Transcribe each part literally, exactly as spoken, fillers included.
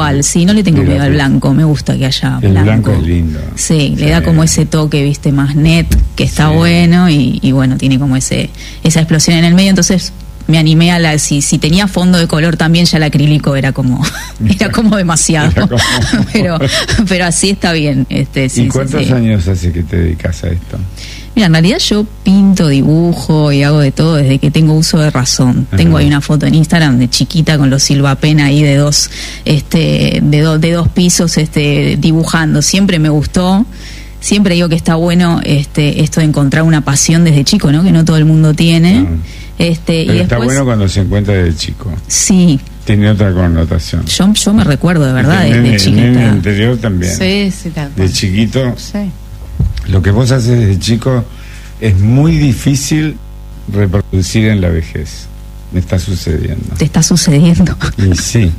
igual, sí, no le tengo miedo al blanco, me gusta que haya blanco. El blanco es lindo. Sí, sí, le da como ese toque, viste, más net, que está sí. bueno, y, y bueno, tiene como ese esa explosión en el medio, entonces me animé a la, si, si tenía fondo de color también, ya el acrílico era como era como demasiado. Era como... pero pero así está bien. Este, sí, ¿Y cuántos sí, sí. años hace que te dedicas a esto? Mira, en realidad yo pinto, dibujo y hago de todo desde que tengo uso de razón. Ajá. Tengo ahí una foto en Instagram de chiquita con los silvapen ahí de dos, este, de, do, de dos pisos, este, dibujando. Siempre me gustó. Siempre digo que está bueno este, esto de encontrar una pasión desde chico, ¿no? Que no todo el mundo tiene. No. Este, Pero y está después, bueno cuando se encuentra de chico. Sí. Tiene otra connotación. Yo, yo me recuerdo de verdad el desde nene, chiquita. En el interior también. Sí, sí, tal cual. De chiquito. Sí. Lo que vos haces desde chico es muy difícil reproducir en la vejez. Me está sucediendo. Te está sucediendo. Y sí.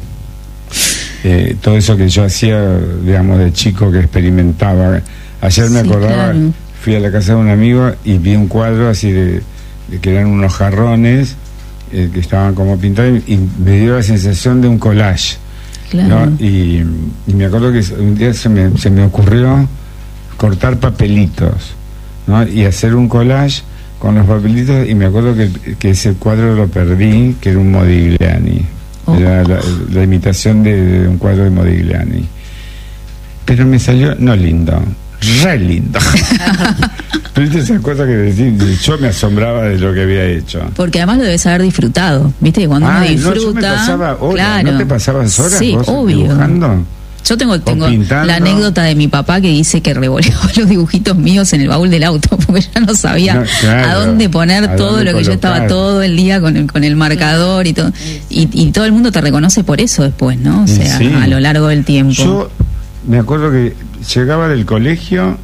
Eh, todo eso que yo hacía, digamos, de chico, que experimentaba. Ayer me Sí, acordaba, claro. fui a la casa de un amigo y vi un cuadro así de, de que eran unos jarrones eh, que estaban como pintados, y me dio la sensación de un collage. Claro. ¿No? Y, y me acuerdo que un día se me, se me ocurrió cortar papelitos, ¿no? Y hacer un collage con los papelitos, y me acuerdo que, que ese cuadro lo perdí, que era un Modigliani. Oh. Era la, la imitación de, de un cuadro de Modigliani. Pero me salió, no lindo, re lindo. ¿Viste esas cosas que decís? Yo me asombraba de lo que había hecho. Porque además lo debes haber disfrutado, ¿viste? Cuando ah, uno disfruta... No, yo me pasaba horas, claro. ¿No te pasabas horas sí, vos obvio. dibujando? Yo tengo, tengo la anécdota de mi papá que dice que revoleaba los dibujitos míos en el baúl del auto porque ya no sabía no, claro, a dónde poner a todo dónde lo que colocar. Yo estaba todo el día con el, con el marcador y todo. Y, y todo el mundo te reconoce por eso después, ¿no? O sea, sí. a lo largo del tiempo. Yo me acuerdo que llegaba del colegio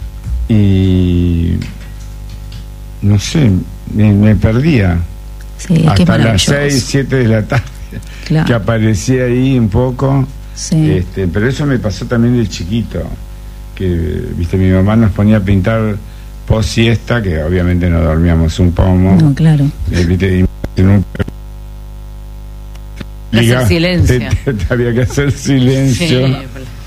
y no sé, me, me perdía. Sí, hasta las seis, siete de la tarde, claro. que aparecía ahí un poco. Sí. Este, pero eso me pasó también de chiquito, que viste, mi mamá nos ponía a pintar post siesta, que obviamente no dormíamos un pomo. No, claro. Eh, viste, y en un hacer silencio. Te, te, te había que hacer silencio. Sí.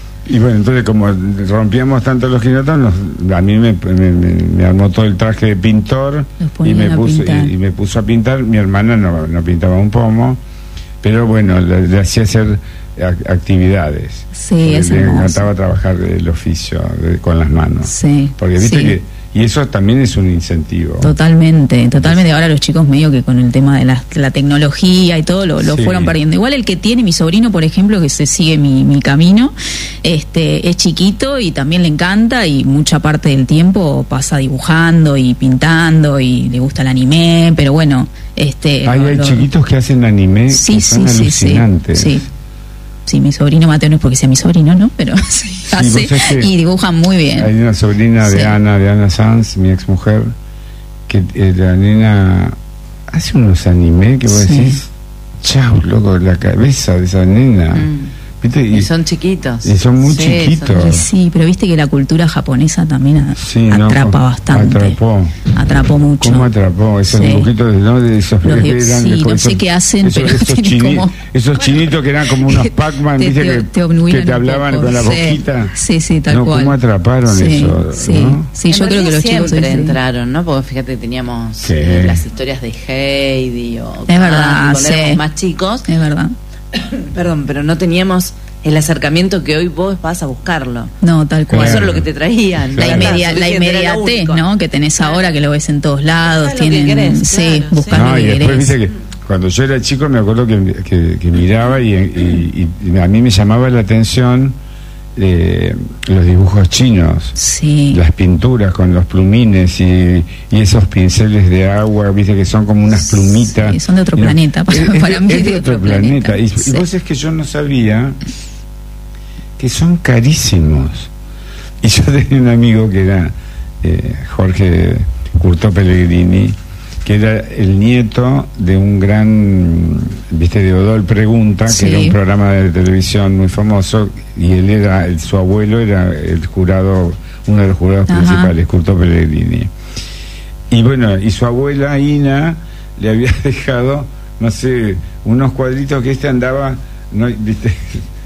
Y bueno, entonces como rompíamos tanto los quinotos, nos, a mí me, me, me, me armó todo el traje de pintor y me puso y, y me puso a pintar. Mi hermana no, no pintaba un pomo, pero bueno, le, le hacía hacer actividades. Sí, es le hermoso. encantaba trabajar el oficio de, con las manos. Sí. Porque viste sí. que y eso también es un incentivo. Totalmente, totalmente. Ahora los chicos medio que con el tema de la, la tecnología y todo lo, lo sí. fueron perdiendo. Igual el que tiene mi sobrino, por ejemplo, que se sigue mi, mi camino, este, es chiquito y también le encanta y mucha parte del tiempo pasa dibujando y pintando y le gusta el anime, pero bueno, este. Hay, lo, hay lo... chiquitos que hacen anime sí, que son sí, alucinantes. Sí, sí. Sí, mi sobrino Mateo no es porque sea mi sobrino, ¿no? Pero sí, sí, hace y dibujan muy bien. Hay una sobrina de sí. Ana, de Ana Sanz, mi ex mujer, que eh, la nena hace unos anime que vos sí. decís, chau, loco, la cabeza de esa nena. Mm. ¿Viste? Y, y son chiquitos. Y son muy sí, chiquitos. Son... Sí, pero viste que la cultura japonesa también sí, atrapa no, bastante. Atrapó. Atrapó mucho. ¿Cómo atrapó? Esos sí. dibujitos de, ¿no? de esos Los que de, eran, sí, después, no sé esos, qué hacen, esos, pero esos, chini, como... esos chinitos que eran como unos Pac-Man, te, ¿viste? te, que te, que te hablaban poco, con la sí. boquita. Sí, sí, tal no, cual. ¿Cómo atraparon sí, eso? Sí, ¿no? sí yo creo que los chicos siempre entraron, ¿no? Porque fíjate, teníamos sí. eh, las historias de Heidi o es verdad, cuando sí. éramos más chicos. Es verdad. Perdón, pero no teníamos el acercamiento que hoy vos vas a buscarlo. No, tal cual. Claro. Eso es lo que te traían. La, claro. inmedia, la inmediatez, ¿no? Que tenés ahora, que lo ves en todos lados. Tienen, querés, sí, claro, buscando no, lo y que después querés. Viste que cuando yo era chico me acuerdo que, que, que miraba y, y, y a mí me llamaba la atención eh, los dibujos chinos, sí. las pinturas con los plumines y, y esos pinceles de agua, viste que son como unas plumitas. Sí, son de otro y planeta. Para, es, para es, mí es de otro, otro planeta. planeta. Y, sí. y vos es que yo no sabía que son carísimos. Y yo tenía un amigo que era eh, Jorge Curto Pellegrini, que era el nieto de un gran, viste, de Odol Pregunta, sí. que era un programa de televisión muy famoso, y él era, el, su abuelo era el jurado, uno de los jurados Ajá. principales, Curto Pellegrini. Y bueno, y su abuela Ina le había dejado, no sé, unos cuadritos que este andaba, no, viste,